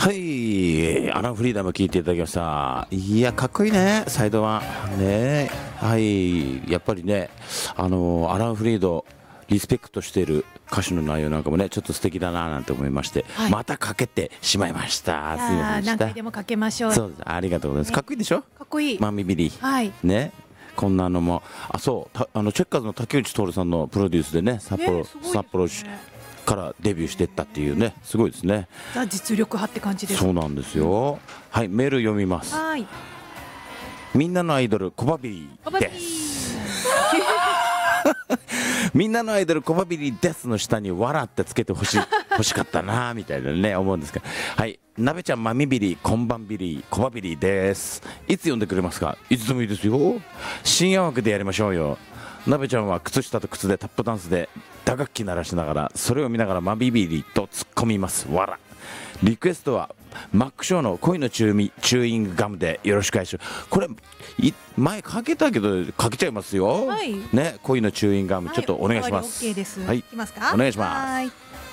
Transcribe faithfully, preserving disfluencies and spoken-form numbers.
はい、アラン・フリーダム聞いていただきました。いや、かっこいいね、サイドワンね。はい、やっぱりね、あのアラン・フリードリスペクトしている歌詞の内容なんかもね、ちょっと素敵だななんて思いまして、はい、またかけてしまいました。すいませんでした。 何回でもかけましょう。 そうです、ありがとうございます、ね、かっこいいでしょ。 かっこいい。 マミビリー、 はい、ね、 こんなのも、あ、そうたあのチェッカーズの竹内徹さんのプロデュースでね、札幌、ね、札幌市からデビューしていったっていうね、すごいですね。 ザ実力派って感じです。 そうなんですよ、うん、はい、メール読みます。 はい、 みんなのアイドルコバビリですみんなのアイドルコバビリですの下に笑ってつけてほしい欲しかったなみたいなね思うんですけど、はい、なべちゃんマミビリこんばんビリコバビリです。いつ呼んでくれますか。いつでもいいですよ。深夜枠でやりましょうよ。なべちゃんは靴下と靴でタップダンスで打楽器鳴らしながら、それを見ながらマビビリと突っ込みます。わら。リクエストはマックショーの恋のチューミチューイングガムでよろしくお願いします。これ前かけたけどかけちゃいますよ、はい、ね、恋のチューイングガム、はい、ちょっとお願いします。 OK です。 はい、 いきますか。 お願いします。